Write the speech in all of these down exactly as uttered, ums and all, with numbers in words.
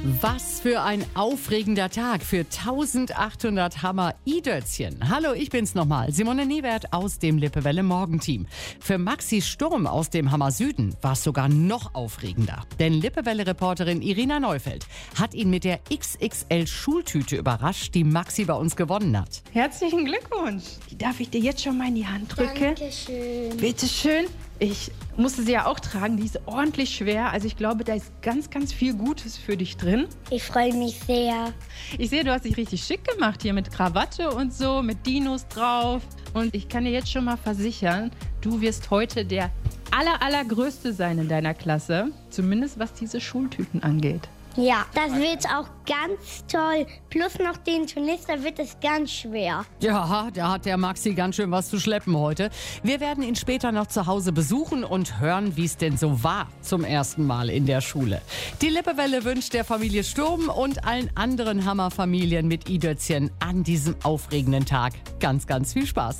Was für ein aufregender Tag für eintausendachthundert Hammer-I-Dötzchen. Hallo, ich bin's nochmal, Simone Niewert aus dem Lippewelle Morgenteam. Für Maxi Sturm aus dem Hammer Süden war es sogar noch aufregender. Denn Lippewelle-Reporterin Irina Neufeld hat ihn mit der X X L-Schultüte überrascht, die Maxi bei uns gewonnen hat. Herzlichen Glückwunsch. Die darf ich dir jetzt schon mal in die Hand drücken? Dankeschön. Bitte schön. Ich musste sie ja auch tragen, die ist ordentlich schwer. Also ich glaube, da ist ganz, ganz viel Gutes für dich drin. Ich freue mich sehr. Ich sehe, du hast dich richtig schick gemacht hier mit Krawatte und so, mit Dinos drauf. Und ich kann dir jetzt schon mal versichern, du wirst heute der aller, allergrößte sein in deiner Klasse. Zumindest was diese Schultüten angeht. Ja, das wird auch ganz toll. Plus noch den Turnister wird es ganz schwer. Ja, da hat der Maxi ganz schön was zu schleppen heute. Wir werden ihn später noch zu Hause besuchen und hören, wie es denn so war zum ersten Mal in der Schule. Die Lippewelle wünscht der Familie Sturm und allen anderen Hammerfamilien mit I-Dötzchen an diesem aufregenden Tag ganz, ganz viel Spaß.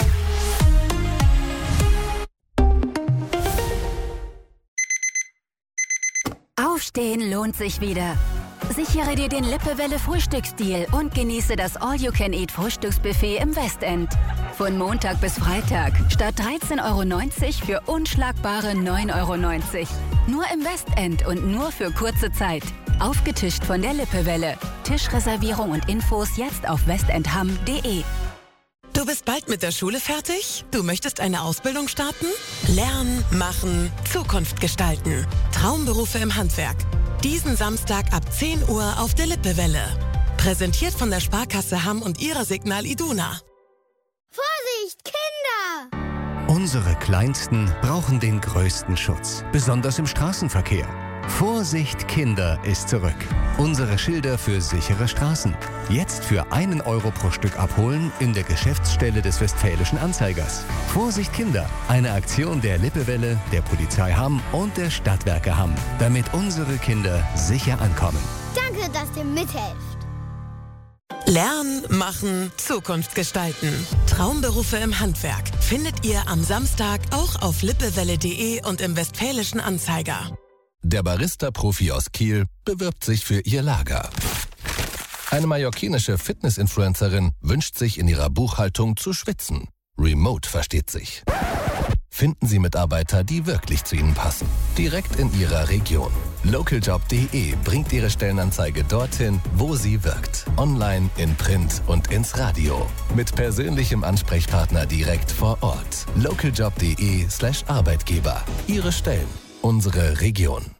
Aufstehen lohnt sich wieder. Sichere dir den Lippewelle Frühstücksdeal und genieße das All-You-Can-Eat-Frühstücksbuffet im Westend. Von Montag bis Freitag statt dreizehn Euro neunzig für unschlagbare neun Euro neunzig. Nur im Westend und nur für kurze Zeit. Aufgetischt von der Lippewelle. Tischreservierung und Infos jetzt auf westendham punkt de. Du bist bald mit der Schule fertig? Du möchtest eine Ausbildung starten? Lernen, machen, Zukunft gestalten. Traumberufe im Handwerk. Diesen Samstag ab zehn Uhr auf der Lippewelle. Präsentiert von der Sparkasse Hamm und ihrer Signal Iduna. Vorsicht, Kinder! Unsere Kleinsten brauchen den größten Schutz, besonders im Straßenverkehr. Vorsicht, Kinder ist zurück. Unsere Schilder für sichere Straßen. Jetzt für einen Euro pro Stück abholen in der Geschäftsstelle des Westfälischen Anzeigers. Vorsicht, Kinder. Eine Aktion der Lippewelle, der Polizei Hamm und der Stadtwerke Hamm. Damit unsere Kinder sicher ankommen. Danke, dass ihr mithelft. Lernen, machen, Zukunft gestalten. Traumberufe im Handwerk findet ihr am Samstag auch auf lippewelle punkt de und im Westfälischen Anzeiger. Der Barista-Profi aus Kiel bewirbt sich für ihr Lager. Eine mallorquinische Fitness-Influencerin wünscht sich in ihrer Buchhaltung zu schwitzen. Remote versteht sich. Finden Sie Mitarbeiter, die wirklich zu Ihnen passen. Direkt in Ihrer Region. Localjob punkt de bringt Ihre Stellenanzeige dorthin, wo sie wirkt. Online, in Print und ins Radio. Mit persönlichem Ansprechpartner direkt vor Ort. localjob punkt de slash Arbeitgeber. Ihre Stellen. Unsere Region.